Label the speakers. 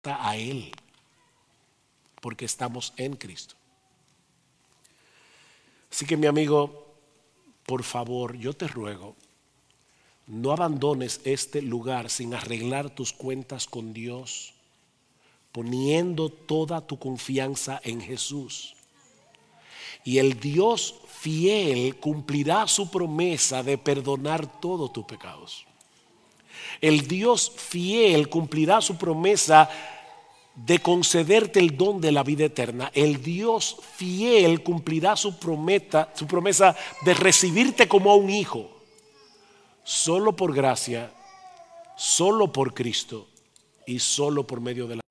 Speaker 1: a Él, porque estamos en Cristo. Así que mi amigo, por favor, yo te ruego, no abandones este lugar sin arreglar tus cuentas con Dios, poniendo toda tu confianza en Jesús. Y el Dios fiel cumplirá su promesa de perdonar todos tus pecados. El Dios fiel cumplirá su promesa de concederte el don de la vida eterna. El Dios fiel cumplirá su promesa de recibirte como a un hijo. Solo por gracia, solo por Cristo y solo por medio de la